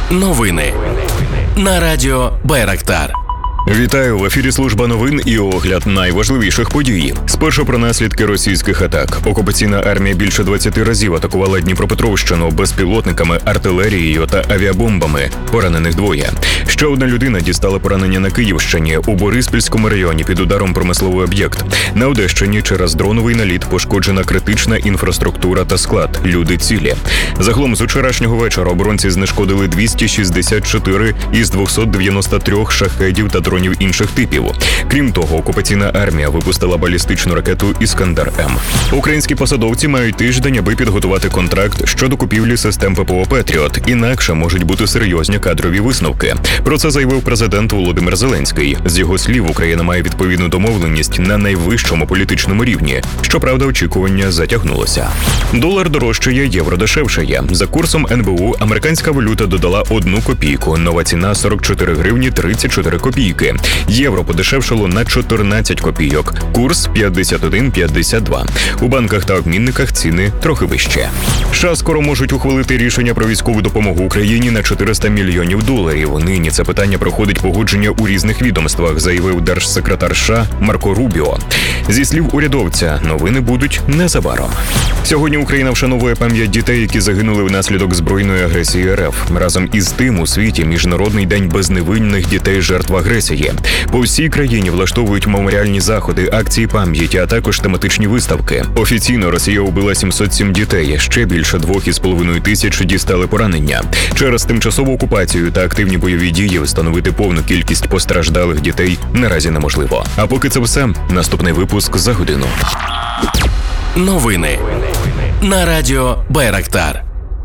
Новини на радіо Байрактар. Вітаю, в ефірі служба новин і огляд найважливіших подій. Спершу про наслідки російських атак. Окупаційна армія більше 20 разів атакувала Дніпропетровщину безпілотниками, артилерією та авіабомбами. Поранених двоє. Ще одна людина дістала поранення на Київщині, у Бориспільському районі під ударом промисловий об'єкт. На Одещині через дроновий наліт пошкоджена критична інфраструктура та склад. Люди цілі. Загалом з вчорашнього вечора оборонці знешкодили 264 із 293 шахедів та дронів інших типів. Крім того, окупаційна армія випустила балістичну ракету «Іскандер-М». Українські посадовці мають тиждень, аби підготувати контракт щодо купівлі систем ППО «Петріот». Інакше можуть бути серйозні кадрові висновки. Про це заявив президент Володимир Зеленський. З його слів, Україна має відповідну домовленість на найвищому політичному рівні. Щоправда, очікування затягнулося. Долар дорожчає, євро дешевшає. За курсом НБУ американська валюта додала 1 копійку. Нова ціна 44 гривні 34 копійки. Євро подешевшало на 14 копійок. Курс 51,52. У банках та обмінниках ціни трохи вище. США скоро можуть ухвалити рішення про військову допомогу Україні на $400 мільйонів. Нині це питання проходить погодження у різних відомствах, заявив держсекретар США Марко Рубіо. Зі слів урядовця, новини будуть незабаром. Сьогодні Україна вшановує пам'ять дітей, які загинули внаслідок збройної агресії РФ. Разом із тим у світі Міжнародний день безневинних дітей жертв агресії. По всій країні влаштовують меморіальні заходи, акції пам'яті, а також тематичні виставки. Офіційно Росія убила 707 дітей, ще більше 2,5 тисяч дістали поранення. Через тимчасову окупацію та активні бойові дії встановити повну кількість постраждалих дітей наразі неможливо. А поки це все, наступний випуск за годину. Новини на радіо Байрактар.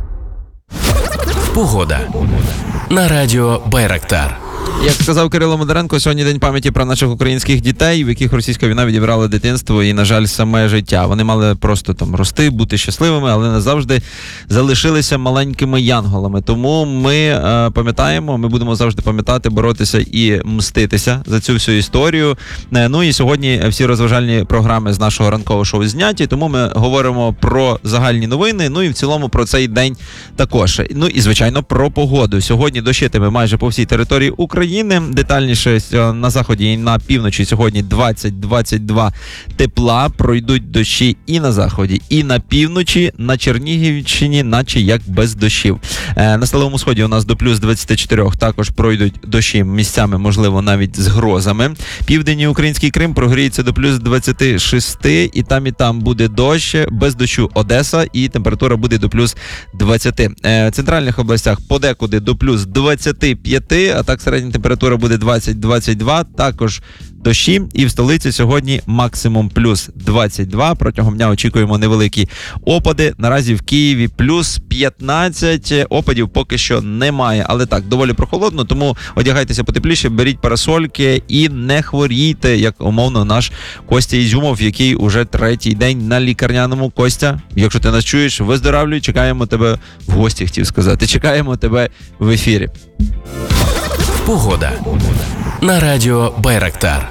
Погода на радіо Байрактар. Як сказав Кирило Мудренко, сьогодні день пам'яті про наших українських дітей, в яких російська війна відібрала дитинство і, на жаль, саме життя. Вони мали просто там рости, бути щасливими, але назавжди залишилися маленькими янголами. Тому ми пам'ятаємо, ми будемо завжди пам'ятати, боротися і мститися за цю всю історію. Ну і сьогодні всі розважальні програми з нашого ранкового шоу зняті, тому ми говоримо про загальні новини, ну і в цілому про цей день також. Ну і, звичайно, про погоду. Сьогодні дощитиме майже по всій території України. Детальніше на заході і на півночі сьогодні 20-22 тепла. Пройдуть дощі і на заході, і на півночі, на Чернігівщині, наче як без дощів. На Сталевому сході у нас до плюс 24 також пройдуть дощі місцями, можливо, навіть з грозами. Південний український Крим прогріється до плюс 26, і там буде дощ, без дощу Одеса, і температура буде до плюс 20. В центральних областях подекуди до плюс 25, а так середня температура буде 20-22, також дощі, і в столиці сьогодні максимум плюс 22. Протягом дня очікуємо невеликі опади. Наразі в Києві плюс 15, опадів поки що немає. Але так, доволі прохолодно, тому одягайтеся потепліше, беріть парасольки і не хворійте, як умовно наш Костя Ізюмов, який уже 3-й день на лікарняному. Костя, якщо ти нас чуєш, виздоравлюй, чекаємо тебе в гості, хотів сказати. Чекаємо тебе в ефірі. Погода на радіо Байрактар.